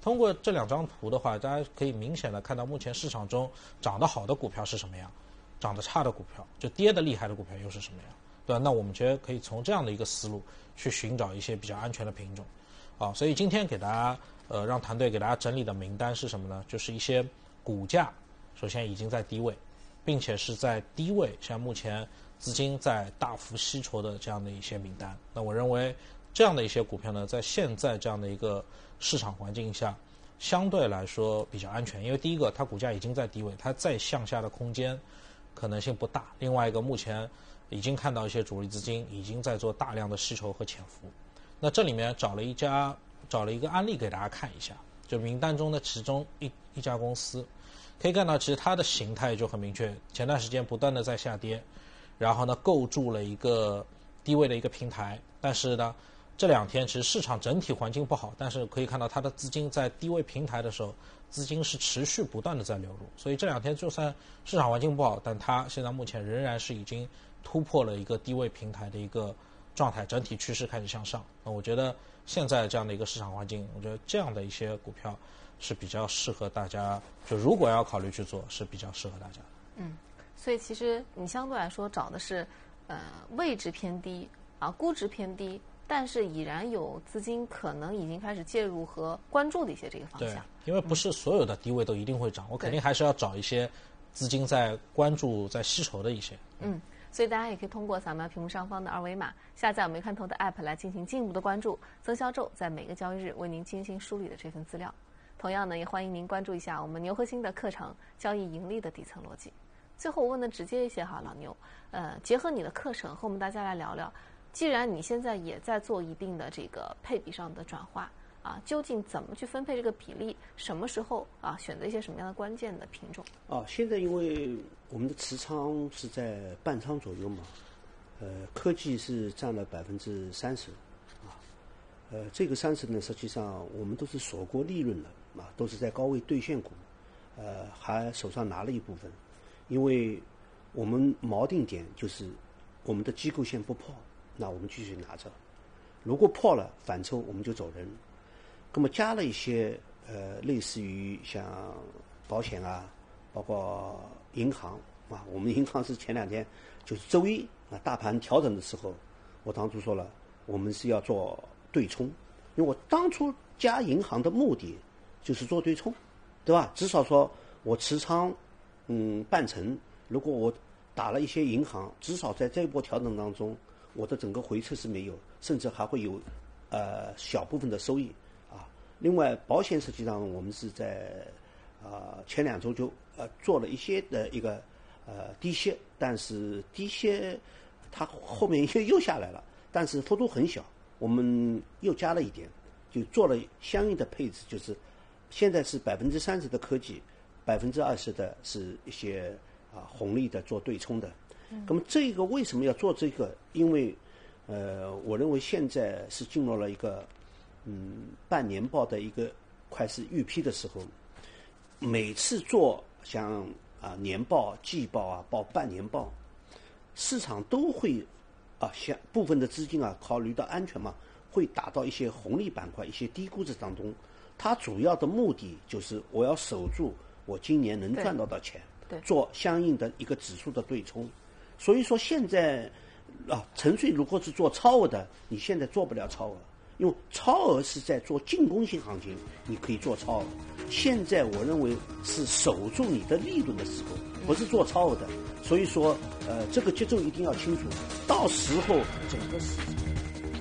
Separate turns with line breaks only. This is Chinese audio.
通过这2张图的话，大家可以明显的看到目前市场中涨得好的股票是什么样，涨得差的股票，就跌得厉害的股票又是什么样，对吧？那我们觉得可以从这样的一个思路去寻找一些比较安全的品种。所以今天给大家让团队给大家整理的名单是什么呢？就是一些股价首先已经在低位，并且是在低位，像目前资金在大幅吸筹的这样的一些名单。那我认为这样的一些股票呢，在现在这样的一个市场环境下，相对来说比较安全。因为第一个，它股价已经在低位，它再向下的空间可能性不大。另外一个，目前已经看到一些主力资金已经在做大量的吸筹和潜伏。那这里面找了一个案例给大家看一下，就名单中的其中一家公司，可以看到其实它的形态就很明确，前段时间不断的在下跌，然后呢构筑了一个低位的一个平台，但是呢这2天其实市场整体环境不好，但是可以看到它的资金在低位平台的时候，资金是持续不断的在流入，所以这2天就算市场环境不好，但它现在目前仍然是已经突破了一个低位平台的一个状态，整体趋势开始向上。那我觉得现在这样的一个市场环境，我觉得这样的一些股票是比较适合大家，就如果要考虑去做，是比较适合大家的。
所以其实你相对来说找的是位置偏低估值偏低，但是已然有资金可能已经开始介入和关注的一些这个方向。
对，因为不是所有的低位都一定会涨，我肯定还是要找一些资金在关注、在吸筹的一些。
所以大家也可以通过扫描屏幕上方的2维码，下载我们看透的 App 来进行进一步的关注。曾销宙在每个交易日为您精心梳理的这份资料。同样呢，也欢迎您关注一下我们牛核心的课程《交易盈利的底层逻辑》。最后我问的直接一些哈，老牛，结合你的课程和我们大家来聊聊，既然你现在也在做一定的这个配比上的转化究竟怎么去分配这个比例？什么时候选择一些什么样的关键的品种？
现在因为我们的持仓是在半仓左右嘛，科技是占了30%这个30呢，实际上我们都是锁过利润了都是在高位兑现股，还手上拿了一部分，因为我们锚定点就是我们的机构线不破，那我们继续拿着，如果破了反抽我们就走人。那么加了一些类似于像保险包括银行我们银行是前2天就是周一大盘调整的时候，我当初说了我们是要做对冲，因为我当初加银行的目的就是做对冲，对吧？至少说我持仓半成，如果我打了一些银行，至少在这一波调整当中，我的整个回撤是没有，甚至还会有小部分的收益另外保险实际上我们是在前2周就做了一些的一个低歇，但是低歇它后面又下来了，但是幅度很小，我们又加了一点，就做了相应的配置，就是现在是30%的科技，20%的是一些红利的做对冲的。那么这个为什么要做这个？因为我认为现在是进入了一个半年报的一个快是预批的时候，每次做像年报、季报报半年报，市场都会像部分的资金考虑到安全嘛，会打到一些红利板块、一些低估值当中。它主要的目的就是我要守住我今年能赚到的钱，做相应的一个指数的对冲。所以说现在纯粹如果是做超额的，你现在做不了超额。因为超额是在做进攻性行情，你可以做超额。现在我认为是守住你的利润的时候，不是做超额的。所以说，这个节奏一定要清楚。到时候整个市场。